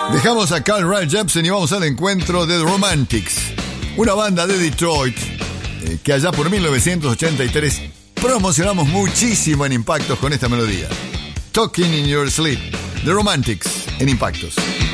Dejamos a Carl Rae Jepsen y vamos al encuentro de The Romantics, una banda de Detroit que allá por 1983 promocionamos muchísimo en Impactos con esta melodía. Talking in Your Sleep, The Romantics en Impactos.